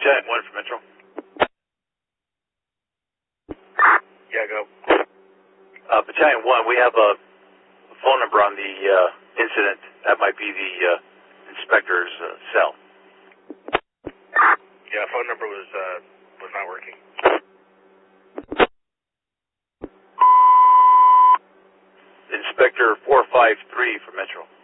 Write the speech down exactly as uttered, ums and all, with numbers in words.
Battalion one for Metro. Yeah, go. Uh, Battalion one, we have a phone number on the uh, incident. That might be the uh, inspector's uh, cell. Yeah, phone number was uh, was not working. Inspector four five three for Metro.